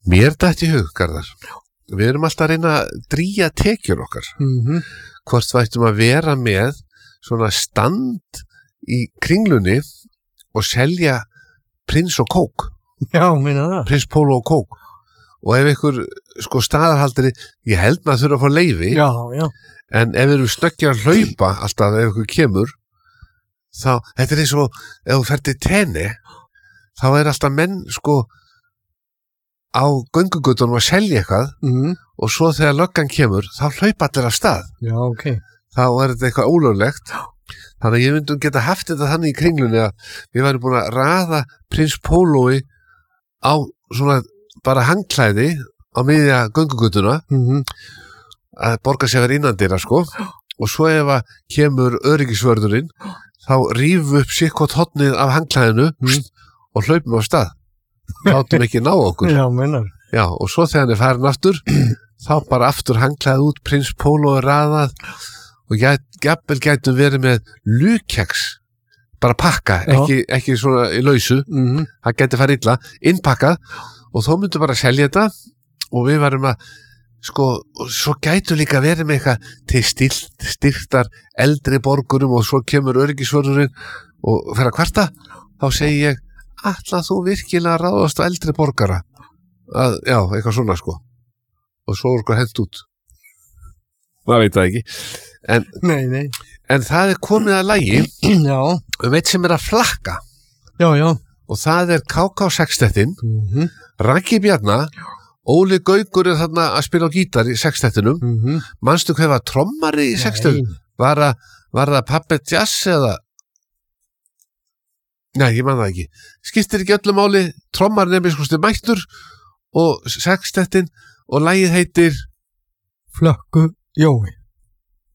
Mér datt í hug, Garðar. Við erum alltaf að reyna að drýja tekjur okkar. Hvort við ættum að vera með svona stand í Kringlunni og selja Prins og kók. Já, meina það. Prins Pólo og kók. Og ef ykkur staðarhaldari, ég held maður þurfa að fá leyfi. Já, já. En ef við erum snöggja að hlaupa alltaf ef ykkur kemur, þá, þetta eins og ef þú fer til tenni, þá alltaf menn á göngugutunum að selja eitthvað og svo þegar löggan kemur, þá hlaupa allir af stað. Já, ok. Þá þetta eitthvað ólöglegt. Þannig að ég myndum geta haft þetta þannig í Kringlunni að við værum búin að raða Prins Pólói á svona bara hangklæði á miðja göngugutuna að borga sér verið innandira og svo ef að kemur öryggisvörðurinn þá rífum upp sikkot hotnið af hangklæðinu og hlaupum á stað. Látum ekki ná okkur. Já, meinar. Já, og svo þegar hann farin aftur þá bara aftur hangklæði út, Prins Pólo raðað og jafnvel gætum verið með lukeks, bara pakka, ekki svona í lausu, það gæti farið illa, innpakkað og þó myndum bara að selja þetta og við varum að, svo gætum líka verið með eitthvað til styrktar eldri borgurum og svo kemur öryggisvörðurinn og fer að kvarta, þá segi ég, ætla þú virkilega ráðast á eldri borgara? Já, eitthvað svona og svo hent út. Það veit það ekki. Nei. En það komið að lagi eitt sem að flakka. Já. Og það KK-sextettin, Raggi Bjarna, Óli Gaukur þarna að spila á gítar í sextettinum. Manstu hvað var trommari í sextettinum? Var það Puppet Jazz eða? Nei, ég man það ekki. Skiptir ekki öllu máli, trommarinn miskusti mættur og sextettin og lagið heitir Flökku Jói.